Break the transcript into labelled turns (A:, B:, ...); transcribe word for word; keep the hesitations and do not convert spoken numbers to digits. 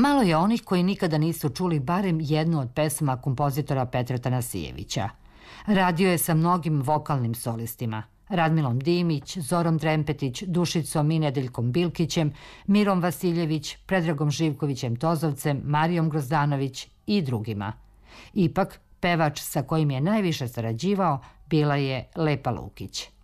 A: Malo je onih koji nikada nisu čuli barem jednu od pesama kompozitora Petra Tanasijevića. Radio je sa mnogim vokalnim solistima, Radmilom Dimić, Zorom Drempetić, Dušicom i Nedeljkom Bilkićem, Mirom Vasiljević, Predragom Živkovićem Tozovcem, Marijom Grozdanović i drugima. Ipak, pevač sa kojim je najviše sarađivao bila je Lepa Lukić.